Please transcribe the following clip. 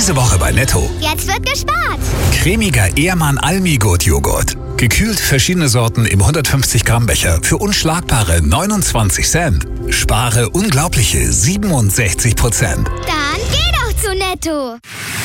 Diese Woche bei Netto. Jetzt wird gespart. Cremiger Ehrmann Almi-Gurt Joghurt. Gekühlt verschiedene Sorten im 150 Gramm Becher für unschlagbare 29 Cent. Spare unglaubliche 67%. Dann geh doch zu Netto.